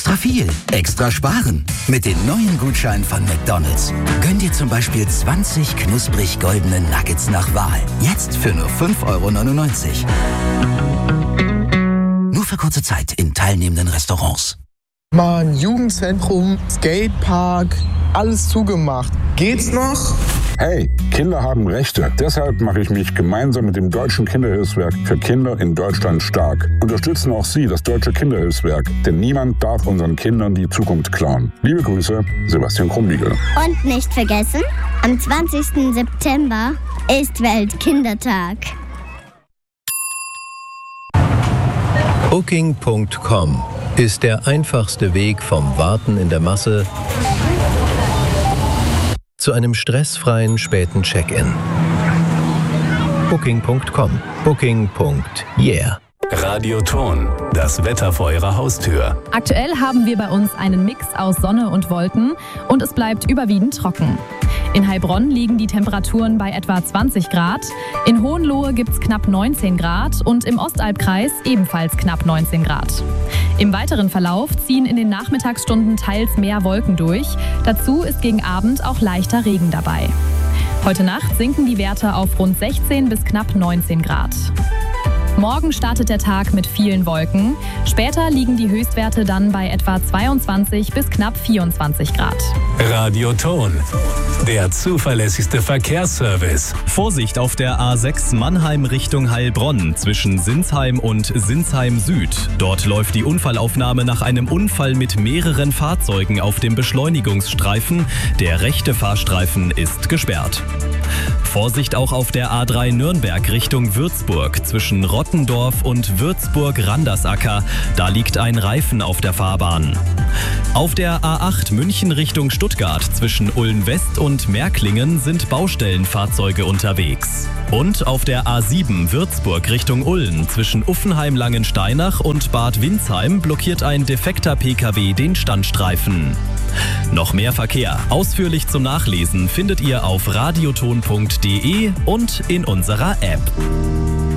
Extra viel, extra sparen. Mit den neuen Gutscheinen von McDonald's. Gönn dir zum Beispiel 20 knusprig goldene Nuggets nach Wahl. Jetzt für nur 5,99 €. Nur für kurze Zeit in teilnehmenden Restaurants. Mann, Jugendzentrum, Skatepark, alles zugemacht. Geht's noch? Hey, Kinder haben Rechte. Deshalb mache ich mich gemeinsam mit dem Deutschen Kinderhilfswerk für Kinder in Deutschland stark. Unterstützen auch Sie das Deutsche Kinderhilfswerk, denn niemand darf unseren Kindern die Zukunft klauen. Liebe Grüße, Sebastian Krumbiegel. Und nicht vergessen, am 20. September ist Weltkindertag. Booking.com ist der einfachste Weg vom Warten in der Masse zu einem stressfreien späten Check-in. Booking.com. Booking.yeah. Radioton, das Wetter vor Ihrer Haustür. Aktuell haben wir bei uns einen Mix aus Sonne und Wolken und es bleibt überwiegend trocken. In Heilbronn liegen die Temperaturen bei etwa 20 Grad, in Hohenlohe gibt es knapp 19 Grad und im Ostalbkreis ebenfalls knapp 19 Grad. Im weiteren Verlauf ziehen in den Nachmittagsstunden teils mehr Wolken durch. Dazu ist gegen Abend auch leichter Regen dabei. Heute Nacht sinken die Werte auf rund 16 bis knapp 19 Grad. Morgen startet der Tag mit vielen Wolken. Später liegen die Höchstwerte dann bei etwa 22 bis knapp 24 Grad. Radioton, der zuverlässigste Verkehrsservice. Vorsicht auf der A6 Mannheim Richtung Heilbronn zwischen Sinsheim und Sinsheim Süd. Dort läuft die Unfallaufnahme nach einem Unfall mit mehreren Fahrzeugen auf dem Beschleunigungsstreifen. Der rechte Fahrstreifen ist gesperrt. Vorsicht auch auf der A3 Nürnberg Richtung Würzburg zwischen Rottendorf und Würzburg-Randersacker. Da liegt ein Reifen auf der Fahrbahn. Auf der A8 München Richtung Stuttgart zwischen Ulm-West und Märklingen sind Baustellenfahrzeuge unterwegs. Und auf der A7 Würzburg Richtung Ulm zwischen Uffenheim-Langensteinach und Bad Windsheim blockiert ein defekter Pkw den Standstreifen. Noch mehr Verkehr, ausführlich zum Nachlesen, findet ihr auf radioton.de und in unserer App.